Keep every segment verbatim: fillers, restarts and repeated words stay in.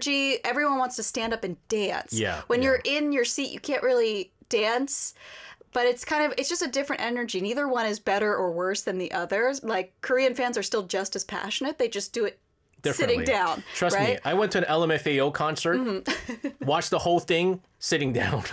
energy. Everyone wants to stand up and dance. Yeah, When yeah. you're in your seat, you can't really dance. But it's kind of, it's just a different energy. Neither one is better or worse than the others. Like, Korean fans are still just as passionate. They just do it sitting down. Trust right? me, I went to an L M F A O concert, mm-hmm. watched the whole thing sitting down.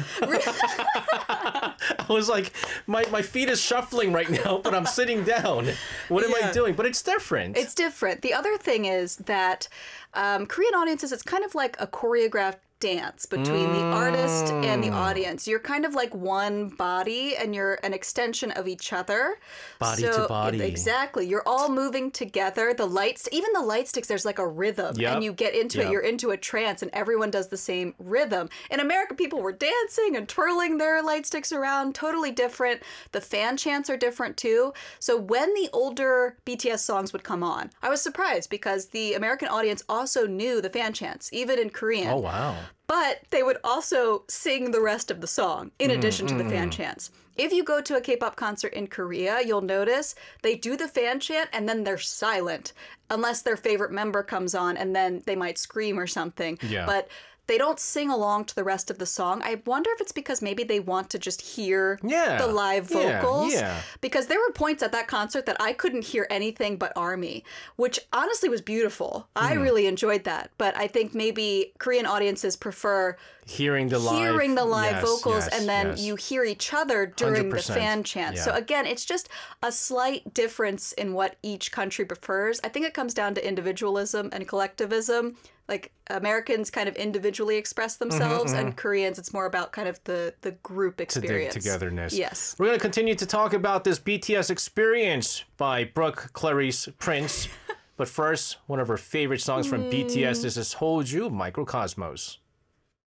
I was like, my, my feet is shuffling right now, but I'm sitting down. What am Yeah. I doing? But it's different. It's different. The other thing is that um, Korean audiences, it's kind of like a choreographed dance between mm. the artist and the audience. You're kind of like one body and you're an extension of each other. Body so, to body. Exactly. You're all moving together. The lights, even the light sticks, there's like a rhythm Yep. and you get into Yep. it. You're into a trance and everyone does the same rhythm. In America, people were dancing and twirling their light sticks around. Totally different. The fan chants are different too. So when the older B T S songs would come on, I was surprised because the American audience also knew the fan chants, even in Korean. Oh, wow. But they would also sing the rest of the song in addition mm, to the mm. fan chants. If you go to a K-pop concert in Korea, you'll notice they do the fan chant and then they're silent unless their favorite member comes on and then they might scream or something. Yeah. But they don't sing along to the rest of the song. I wonder if it's because maybe they want to just hear yeah. the live vocals. Yeah, yeah. Because there were points at that concert that I couldn't hear anything but ARMY, which honestly was beautiful. Mm. I really enjoyed that. But I think maybe Korean audiences prefer hearing the live, hearing the live yes, vocals, yes, and then yes. you hear each other during one hundred percent. the fan chants. Yeah. So again, it's just a slight difference in what each country prefers. I think it comes down to individualism and collectivism. Like, Americans kind of individually express themselves, mm-hmm, mm-hmm. and Koreans, it's more about kind of the, the group experience. To the togetherness. Yes. We're going to continue to talk about this B T S experience by Brooke Clarice Prince. But first, one of her favorite songs from mm. B T S. This is Hold You, Microcosmos.